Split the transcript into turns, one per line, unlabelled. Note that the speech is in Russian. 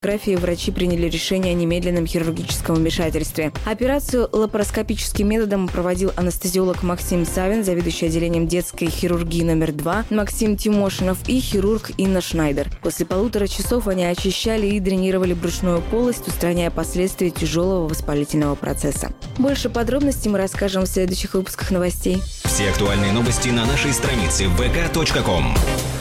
Врачи приняли решение о немедленном хирургическом вмешательстве. Операцию лапароскопическим методом проводил анестезиолог Максим Савин, заведующий отделением детской хирургии номер 2 Максим Тимошинов и хирург Инна Шнайдер. После 1,5 часов они очищали и дренировали брюшную полость, устраняя последствия тяжелого воспалительного процесса. Больше подробностей мы расскажем в следующих выпусках новостей.
Все актуальные новости на нашей странице vk.com.